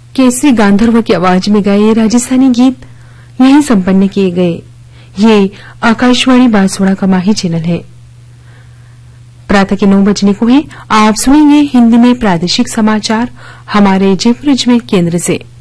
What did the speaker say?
केसरी गांधर्व की आवाज में गाए राजस्थानी गीत यहीं संपन्न किए गए। ये आकाशवाणी बांसवाड़ा का माही चैनल है। प्रातः के 9 बजने को है। आप सुनेंगे हिंदी में प्रादेशिक समाचार हमारे जयपुर केंद्र से।